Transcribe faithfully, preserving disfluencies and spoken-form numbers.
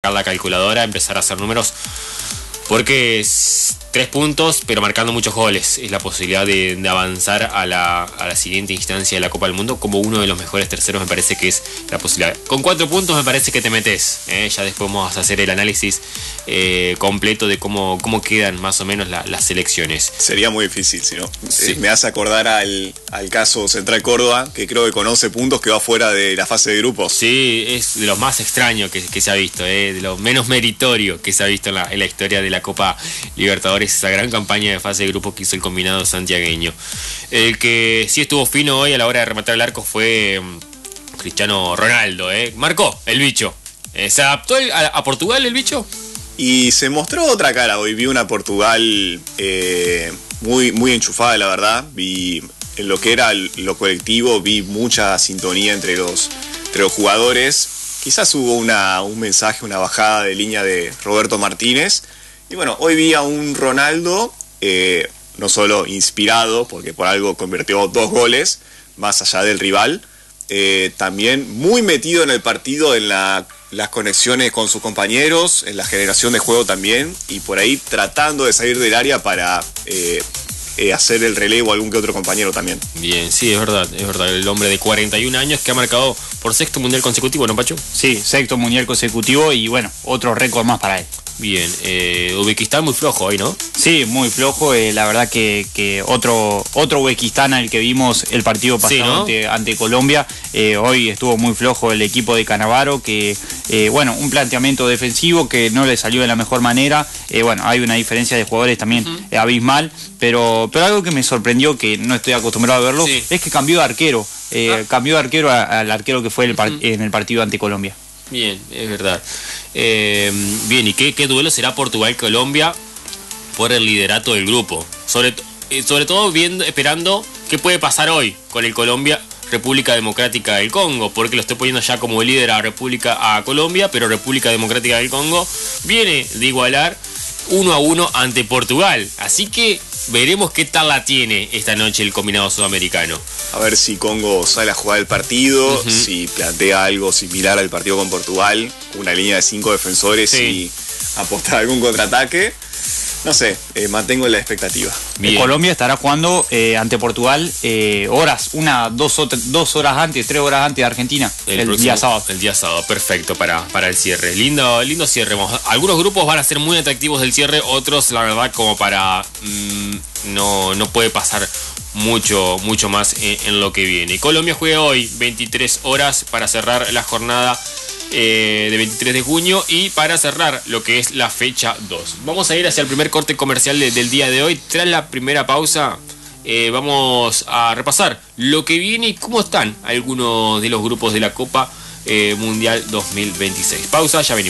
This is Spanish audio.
la calculadora, empezar a hacer números, porque es tres puntos, pero marcando muchos goles, es la posibilidad de, de avanzar a la, a la siguiente instancia de la Copa del Mundo como uno de los mejores terceros. Me parece que es la posibilidad. Con cuatro puntos me parece que te metes, ¿eh? Ya después vamos a hacer el análisis eh, completo de cómo, cómo quedan más o menos la, las selecciones. Sería muy difícil, si no. Sí. Eh, me hace acordar al, al caso Central Córdoba, que creo que con once puntos quedó fuera de la fase de grupos. Sí, es de lo más extraño que, que se ha visto, ¿eh? De lo menos meritorio que se ha visto en la, en la historia de la Copa Libertadores, esa gran campaña de fase de grupos que hizo el combinado santiagueño. El que sí estuvo fino hoy a la hora de rematar el arco fue um, Cristiano Ronaldo, ¿eh? Marcó el bicho. Eh, ¿Se adaptó el, a, a Portugal el bicho? Y se mostró otra cara hoy. Vi una Portugal eh, muy, muy enchufada, la verdad. Vi en lo que era lo colectivo, vi mucha sintonía entre los, entre los jugadores. Quizás hubo una, un mensaje, una bajada de línea de Roberto Martínez. Y bueno, hoy vi a un Ronaldo, eh, no solo inspirado, porque por algo convirtió dos goles, más allá del rival, eh, también muy metido en el partido, en la, las conexiones con sus compañeros, en la generación de juego también, y por ahí tratando de salir del área para eh, eh, hacer el relevo a algún que otro compañero también. Bien, sí, es verdad, es verdad. El hombre de cuarenta y un años que ha marcado por sexto mundial consecutivo, ¿no, Pacho? Sí, sexto mundial consecutivo y bueno, otro récord más para él. Bien, eh, Uzbekistán muy flojo hoy, ¿no? Sí, muy flojo, eh, la verdad que, que otro otro Uzbekistán al que vimos el partido pasado, sí, ¿no? ante, ante Colombia, eh, hoy estuvo muy flojo el equipo de Cannavaro, que eh, bueno, un planteamiento defensivo que no le salió de la mejor manera, eh, bueno, hay una diferencia de jugadores también uh-huh. eh, abismal, pero, pero algo que me sorprendió, que no estoy acostumbrado a verlo, sí. es que cambió de arquero, eh, ah. cambió de arquero a, al arquero que fue el uh-huh. en el partido ante Colombia. Bien, es verdad. Eh, bien, ¿y qué, qué duelo será Portugal-Colombia por el liderato del grupo? Sobre, eh, sobre todo viendo, esperando qué puede pasar hoy con el Colombia-República Democrática del Congo, porque lo estoy poniendo ya como líder a República a Colombia, pero República Democrática del Congo viene de igualar uno a uno ante Portugal. Así que veremos qué tal la tiene esta noche el combinado sudamericano. A ver si Congo sale a jugar el partido, uh-huh. si plantea algo similar al partido con Portugal, una línea de cinco defensores sí. y apostar a algún contraataque. No sé, eh, mantengo la expectativa. Bien. Colombia estará jugando eh, ante Portugal eh, horas, una, dos, dos horas antes, tres horas antes de Argentina, el, el próximo, día sábado. El día sábado, perfecto para, para el cierre. Lindo, lindo cierre. Algunos grupos van a ser muy atractivos del cierre, otros, la verdad, como para... Mmm, no, no puede pasar mucho, mucho más en, en lo que viene. Colombia juega hoy, veintitrés horas, para cerrar la jornada Eh, de veintitrés de junio y para cerrar lo que es la fecha dos. Vamos a ir hacia el primer corte comercial de, del día de hoy. Tras la primera pausa eh, vamos a repasar lo que viene y cómo están algunos de los grupos de la Copa eh, Mundial dos mil veintiséis. Pausa, ya venimos.